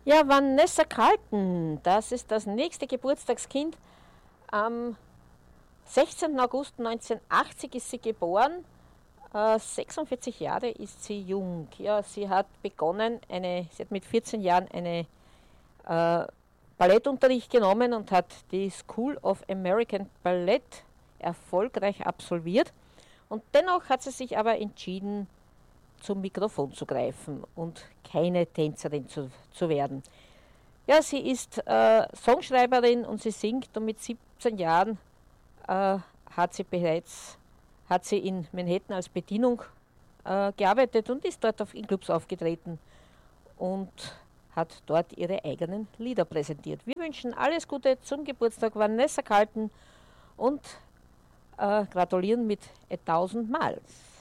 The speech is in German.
Ja, Vanessa Carlton, das ist das nächste Geburtstagskind. Am 16. August 1980 ist sie geboren. 46 Jahre ist sie jung. Ja, sie hat begonnen, sie hat mit 14 Jahren äh, Ballettunterricht genommen und hat die School of American Ballet erfolgreich absolviert. Und dennoch hat sie sich aber entschieden, zum Mikrofon zu greifen und keine Tänzerin zu werden. Ja, sie ist Songschreiberin und sie singt, und mit 17 Jahren äh, hat sie in Manhattan als Bedienung gearbeitet und ist dort in Clubs aufgetreten und hat dort ihre eigenen Lieder präsentiert. Wir wünschen alles Gute zum Geburtstag Vanessa Carlton und gratulieren mit 1000 Mal.